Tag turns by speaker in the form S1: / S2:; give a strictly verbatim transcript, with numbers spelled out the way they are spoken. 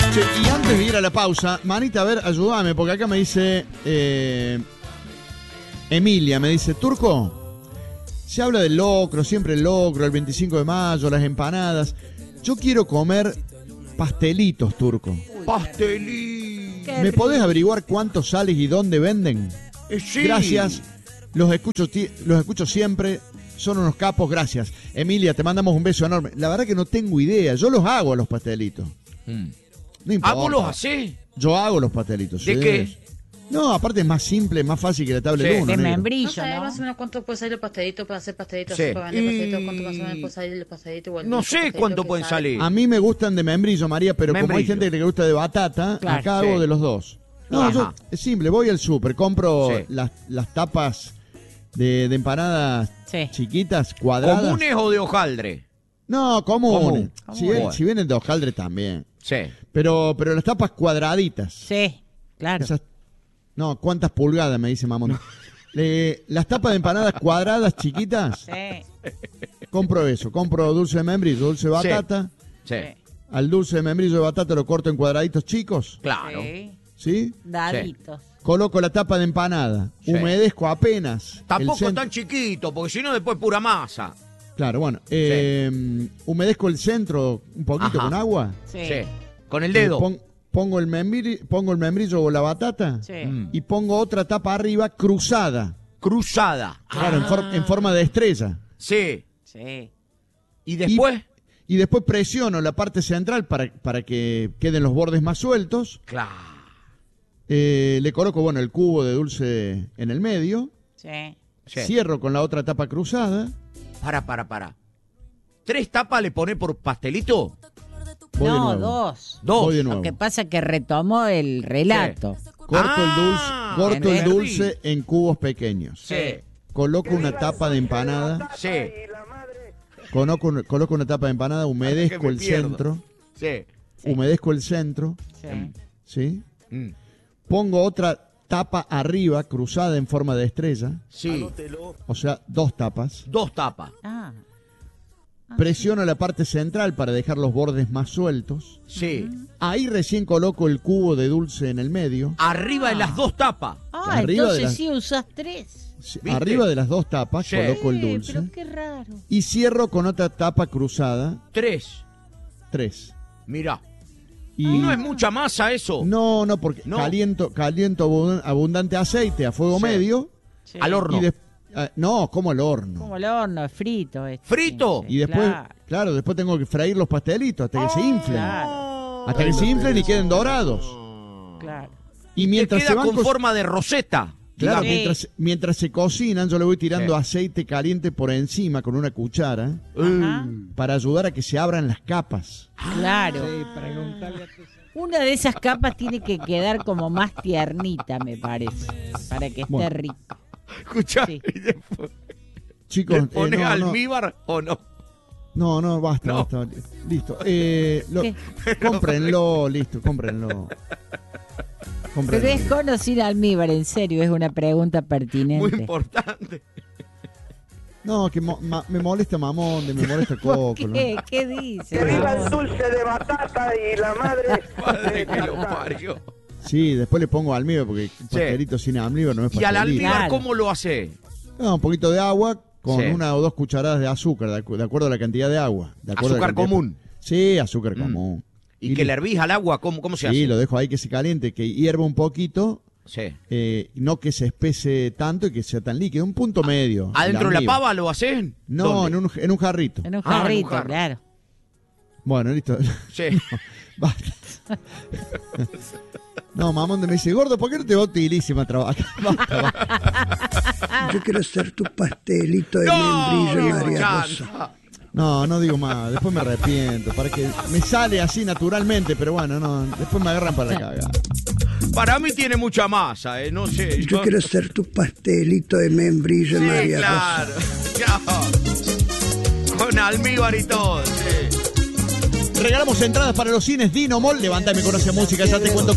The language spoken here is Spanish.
S1: Che, y antes de ir a la pausa, manita, a ver, ayúdame, porque acá me dice eh, Emilia, me dice, Turco, se habla del locro, siempre el locro, el veinticinco de mayo, las empanadas. Yo quiero comer pastelitos, Turco.
S2: Pastelitos.
S1: ¿Me podés averiguar cuántos sales y dónde venden?
S2: Eh, sí.
S1: Gracias, los escucho, los escucho siempre, son unos capos, gracias. Emilia, te mandamos un beso enorme. La verdad que no tengo idea, yo los hago a los pastelitos.
S2: Mm.
S1: No importa.
S2: ¿Ah, vos los hacés?
S1: Yo hago los pastelitos.
S2: ¿De
S1: ¿sí?
S2: qué?
S1: No, aparte es más simple, más fácil que la tabla
S2: Sí.
S1: de uno.
S3: De
S1: negro.
S3: membrillo,
S4: No sabés
S3: ¿no?
S4: más o menos cuánto puede salir el pastelito para hacer pastelitos,
S2: Sí.
S4: así para vender
S2: Y-
S4: pastelitos, cuánto más o menos puede salir el pastelito. O el
S2: No
S4: tipo de
S2: sé
S4: pastelito
S2: cuánto
S4: que
S2: pueden
S4: sale.
S2: salir.
S1: A mí me gustan de membrillo, María, pero como hay
S2: Membrillo.
S1: gente que le gusta de batata,
S3: Claro,
S1: acá
S2: sí.
S1: hago de los dos. No,
S2: Ajá.
S1: yo, es simple, voy al súper, compro
S2: Sí.
S1: las, las tapas de, de empanadas
S3: Sí.
S1: chiquitas, cuadradas.
S2: ¿Comunes o de hojaldre?
S1: No, comunes.
S2: Común.
S1: Si, ven-
S2: Bueno.
S1: si vienen de hojaldre también.
S2: Sí.
S1: Pero, pero las tapas cuadraditas.
S3: Sí, claro.
S1: Esas- no, ¿cuántas pulgadas? Me dice mamón. Le- las tapas de empanadas cuadradas chiquitas,
S3: Sí.
S1: compro eso. Compro dulce de membrillo, dulce de batata.
S2: Sí.
S1: Al dulce de membrillo de batata lo corto en cuadraditos chicos,
S2: Claro.
S3: Sí.
S1: ¿sí?
S3: Daditos.
S1: Coloco la tapa de empanada,
S2: Sí.
S1: humedezco apenas. el
S2: Tampoco
S1: centro-
S2: tan chiquito, porque si no después pura masa.
S1: Claro, bueno. eh, humedezco el centro un poquito
S2: Ajá.
S1: con agua.
S3: Sí.
S2: Sí. Con el dedo.
S1: Eh, pon- pongo, el membri- pongo el membrillo o la batata.
S3: Sí.
S2: Mm.
S1: Y pongo otra tapa arriba cruzada.
S2: Cruzada.
S1: Claro, en, for- en forma de estrella.
S2: Sí.
S3: Sí.
S2: ¿Y después?
S1: Y después presiono la parte central para, para que queden los bordes más sueltos.
S2: Claro.
S1: Eh, le coloco, bueno, el cubo de dulce en el medio.
S3: Sí.
S2: Sí.
S1: Cierro con la otra tapa cruzada.
S2: Para, para, para. ¿Tres tapas le pone por pastelito?
S1: Voy de
S3: No,
S1: nuevo.
S3: dos.
S2: Dos.
S1: Voy de nuevo.
S3: Lo que pasa es que retomó el relato.
S1: Corto
S2: Ah,
S1: el dulce, corto el
S2: entendí.
S1: dulce en cubos pequeños.
S2: Sí.
S1: Coloco una tapa de empanada.
S2: Sí.
S1: Coloco, coloco una tapa de empanada,
S2: Que
S1: humedezco
S2: me
S1: el
S2: pierdo.
S1: centro.
S2: Sí.
S1: Humedezco el centro.
S3: Sí.
S1: ¿Sí?
S2: Mm.
S1: Pongo otra tapa arriba, cruzada en forma de estrella.
S2: Sí.
S1: O sea, dos tapas.
S2: Dos tapas.
S3: Ah.
S1: Presiono la parte central para dejar los bordes más sueltos.
S2: Sí.
S1: Ahí recién coloco el cubo de dulce en el medio.
S2: Arriba de las dos tapas.
S3: Ah,
S1: Arriba de
S3: entonces
S1: las-
S3: sí usás tres.
S1: Sí,
S2: ¿Viste?
S1: arriba de las dos tapas
S2: Sí.
S1: coloco el
S3: Eh,
S1: dulce.
S3: pero qué raro.
S1: Y cierro con otra tapa cruzada,
S2: Tres.
S1: tres.
S2: Mirá.
S1: Y
S2: ¿Y no es mucha masa eso?
S1: no, no, porque
S2: No.
S1: caliento, caliento abund- abundante aceite a fuego
S2: Sí.
S1: medio.
S3: Sí.
S2: Al horno.
S1: Y des- ah, no, como al horno.
S3: Como el horno, es frito. este.
S2: ¿Frito?
S3: Sí,
S1: Y después,
S3: claro.
S1: claro, después tengo que freír los pastelitos hasta que se inflen.
S3: Claro,
S1: Hasta que se inflen y queden dorados.
S3: claro.
S1: Y
S2: Te
S1: mientras
S2: queda
S1: se van
S2: con
S1: co-
S2: forma de roseta.
S1: Claro,
S3: Sí.
S1: mientras, mientras se cocinan, yo le voy tirando
S2: Sí.
S1: aceite caliente por encima con una cuchara
S3: Ajá.
S1: para ayudar a que se abran las capas.
S3: Claro. Una de esas capas tiene que quedar como más tiernita, me parece, para que esté
S1: Bueno.
S3: rico.
S2: Escuchá.
S3: Sí.
S2: Y después,
S1: Chicos,
S2: ¿le
S1: eh,
S2: pones
S1: no, no,
S2: almíbar o no?
S1: no, no, basta,
S2: No.
S1: basta. Listo. Eh, lo-
S3: ¿Qué?
S1: cómprenlo, listo, cómprenlo. Cómprenlo.
S3: Pero es con o sin almíbar, en serio, es una pregunta
S2: Muy
S3: pertinente.
S2: importante.
S1: No, que mo- ma- me molesta Mamón, me molesta
S3: ¿Por
S1: Coco. ¿no?
S3: qué? ¿Qué dice?
S5: Que viva el
S3: Ramón?
S5: dulce de batata y la madre.
S2: Madre que lo parió.
S1: Sí, después le pongo almíbar porque el pastelito sin almíbar no es
S2: ¿Y al
S1: pastelito.
S2: almíbar
S3: Claro.
S2: cómo lo hace?
S1: No, un poquito de agua con
S2: Sí.
S1: una o dos cucharadas de azúcar, de, acu- de acuerdo a la cantidad de agua. De acuerdo a la
S2: Azúcar
S1: cantidad-
S2: común.
S1: Sí, azúcar
S2: Mm.
S1: común.
S2: ¿Y que le hervís al agua? ¿Cómo, cómo se
S1: Sí,
S2: hace?
S1: lo dejo ahí que se caliente, que hierva un poquito,
S2: Sí.
S1: eh, no que se espese tanto y que sea tan líquido, un punto medio.
S2: ¿Adentro de la
S1: almíbar.
S2: pava lo hacen?
S1: No, en un, en un jarrito.
S3: En un
S2: Ah, en un
S3: jarrito,
S2: jarro.
S3: claro.
S1: Bueno, listo.
S2: Sí.
S1: Basta. No, mamón, me dice, gordo, ¿por qué no te va utilísima a trabajar? Basta, basta.
S6: Yo quiero hacer tu pastelito de
S2: ¡No!
S6: membrillo,
S2: viejo
S6: María Rosa.
S2: chanta.
S1: No, no digo más, después me arrepiento. Para que me sale así naturalmente, pero bueno, no, después me agarran para la cagada.
S2: Para mí tiene mucha masa, ¿eh? No sé.
S6: Yo quiero hacer tu pastelito de membrillo,
S2: Sí,
S6: María
S2: claro.
S6: Rosa.
S2: No. Con almíbar y todo, sí.
S1: Regalamos entradas para los cines Dino Mall. Levanta mi conoce música, ya te cuento